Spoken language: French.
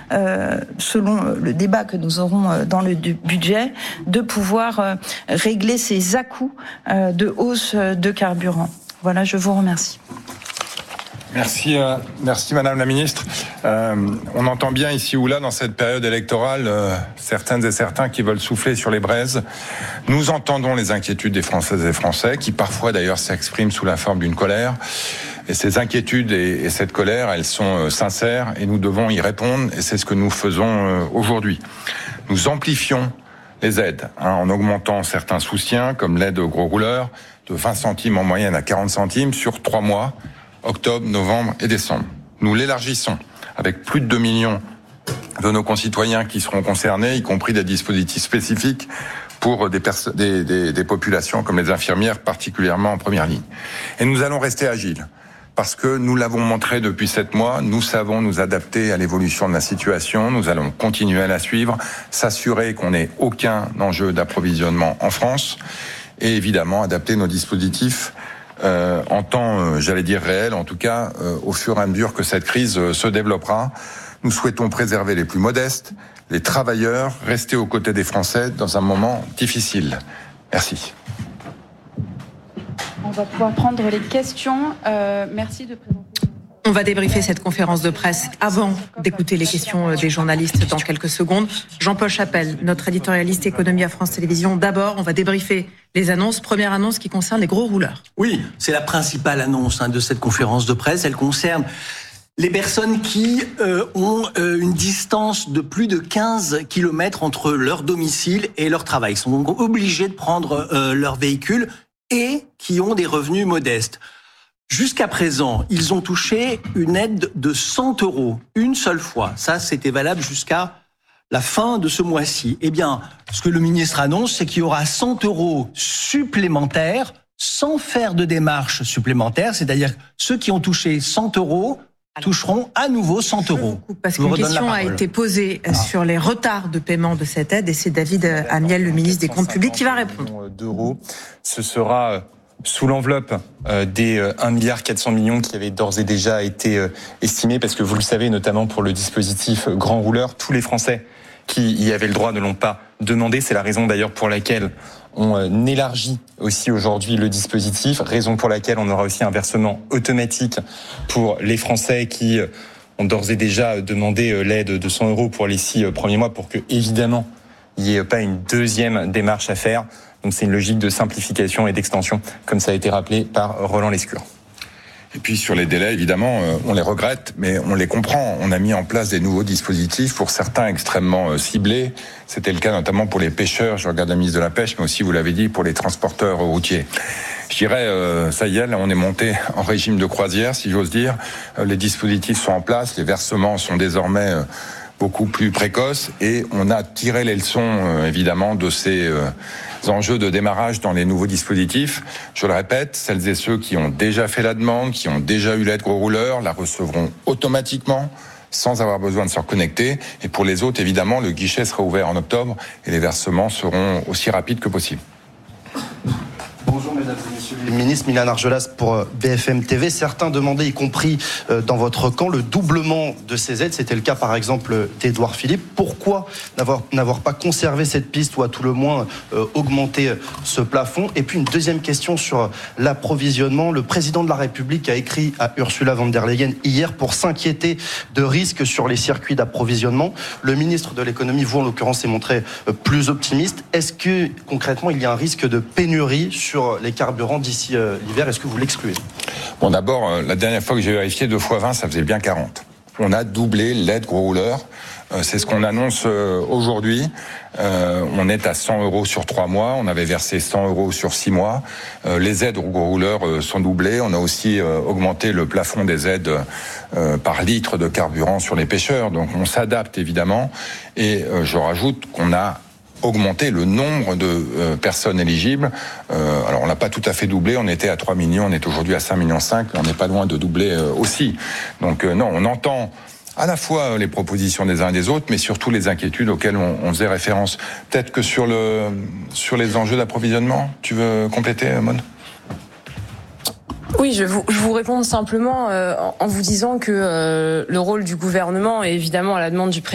selon le débat que nous aurons dans le budget, de pouvoir régler ces à-coups de hausse de carburant. Voilà, je vous remercie. Merci Madame la Ministre. On entend bien ici ou là dans cette période électorale certaines et certains qui veulent souffler sur les braises. Nous entendons les inquiétudes des Françaises et Français qui parfois d'ailleurs s'expriment sous la forme d'une colère. Et ces inquiétudes et cette colère, elles sont sincères et nous devons y répondre et c'est ce que nous faisons aujourd'hui. Nous amplifions les aides en augmentant certains soutiens comme l'aide aux gros rouleurs de 20 centimes en moyenne à 40 centimes sur 3 mois. Octobre, novembre et décembre. Nous l'élargissons avec plus de 2 millions de nos concitoyens qui seront concernés, y compris des dispositifs spécifiques pour des populations comme les infirmières, particulièrement en première ligne. Et nous allons rester agiles, parce que nous l'avons montré depuis 7 mois, nous savons nous adapter à l'évolution de la situation, nous allons continuer à la suivre, s'assurer qu'on n'ait aucun enjeu d'approvisionnement en France, et évidemment adapter nos dispositifs en temps, j'allais dire réel, en tout cas, au fur et à mesure que cette crise se développera. Nous souhaitons préserver les plus modestes, les travailleurs, rester aux côtés des Français dans un moment difficile. Merci. On va pouvoir prendre les questions. Merci de présenter. On va débriefer cette conférence de presse avant d'écouter les questions des journalistes dans quelques secondes. Jean-Paul Chapelle, notre éditorialiste économie à France Télévisions. D'abord, on va débriefer les annonces. Première annonce qui concerne les gros rouleurs. Oui, c'est la principale annonce de cette conférence de presse. Elle concerne les personnes qui ont une distance de plus de 15 km entre leur domicile et leur travail. Ils sont donc obligés de prendre leur véhicule et qui ont des revenus modestes. Jusqu'à présent, ils ont touché une aide de 100 € une seule fois. Ça, c'était valable jusqu'à la fin de ce mois-ci. Eh bien, ce que le ministre annonce, c'est qu'il y aura 100 € supplémentaires sans faire de démarche supplémentaire. C'est-à-dire que ceux qui ont touché 100 € toucheront à nouveau 100 €. Parce qu'une question a été posée sur les retards de paiement de cette aide et c'est David Amiel, le ministre des Comptes publics, qui va répondre. D'euros. Ce sera sous l'enveloppe des 1,4 milliard qui avait d'ores et déjà été estimé, parce que vous le savez, notamment pour le dispositif grand rouleur, tous les Français qui y avaient le droit ne l'ont pas demandé. C'est la raison d'ailleurs pour laquelle on élargit aussi aujourd'hui le dispositif, raison pour laquelle on aura aussi un versement automatique pour les Français qui ont d'ores et déjà demandé l'aide de 100 € pour les 6 premiers mois, pour que, évidemment, il n'y ait pas une deuxième démarche à faire. Donc c'est une logique de simplification et d'extension, comme ça a été rappelé par Roland Lescure. Et puis sur les délais, évidemment, on les regrette, mais on les comprend. On a mis en place des nouveaux dispositifs, pour certains extrêmement ciblés. C'était le cas notamment pour les pêcheurs, je regarde la ministre de la Pêche, mais aussi, vous l'avez dit, pour les transporteurs routiers. Je dirais, ça y est, là, on est monté en régime de croisière, si j'ose dire. Les dispositifs sont en place, les versements sont désormais beaucoup plus précoces, et on a tiré les leçons, évidemment, de ces enjeux de démarrage dans les nouveaux dispositifs. Je le répète, celles et ceux qui ont déjà fait la demande, qui ont déjà eu l'aide gros rouleur, la recevront automatiquement, sans avoir besoin de se reconnecter. Et pour les autres, évidemment, le guichet sera ouvert en octobre et les versements seront aussi rapides que possible. Bonjour mesdames et messieurs les ministres, Milan Argelas pour BFM TV. Certains demandaient, y compris dans votre camp, le doublement de ces aides. C'était le cas par exemple d'Édouard Philippe. Pourquoi n'avoir pas conservé cette piste, ou à tout le moins augmenter ce plafond? Et puis une deuxième question sur l'approvisionnement. Le président de la République a écrit à Ursula von der Leyen hier pour s'inquiéter de risques sur les circuits d'approvisionnement. Le ministre de l'économie, vous en l'occurrence, s'est montré plus optimiste. Est-ce que concrètement il y a un risque de pénurie sur les carburants d'ici l'hiver? Est-ce que vous l'excluez? Bon, d'abord, la dernière fois que j'ai vérifié, 2 fois 20, ça faisait bien 40. On a doublé l'aide gros rouleur. C'est ce qu'on annonce aujourd'hui. On est à 100 € sur 3 mois. On avait versé 100 € sur 6 mois. Les aides aux gros rouleurs sont doublées. On a aussi augmenté le plafond des aides par litre de carburant sur les pêcheurs. Donc on s'adapte évidemment. Et je rajoute qu'on a augmenter le nombre de personnes éligibles. Alors on l'a pas tout à fait doublé, on était à 3 millions, on est aujourd'hui à 5,5 millions, on n'est pas loin de doubler aussi. Donc non, on entend à la fois les propositions des uns et des autres, mais surtout les inquiétudes auxquelles on faisait référence. Peut-être que sur les enjeux d'approvisionnement, tu veux compléter, Maud ? Oui, je vous réponds simplement en vous disant que le rôle du gouvernement est évidemment à la demande du président